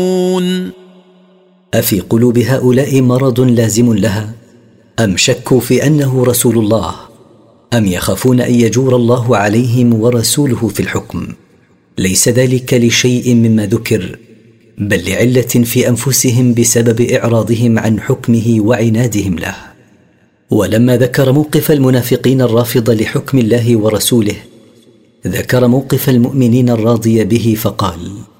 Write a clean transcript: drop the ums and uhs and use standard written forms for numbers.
أفي قلوب هؤلاء مرض لازم لها أم شكوا في أنه رسول الله أم يخافون أن يجور الله عليهم ورسوله في الحكم؟ ليس ذلك لشيء مما ذكر، بل لعلة في أنفسهم بسبب إعراضهم عن حكمه وعنادهم له. ولما ذكر موقف المنافقين الرافض لحكم الله ورسوله، ذكر موقف المؤمنين الراضي به فقال: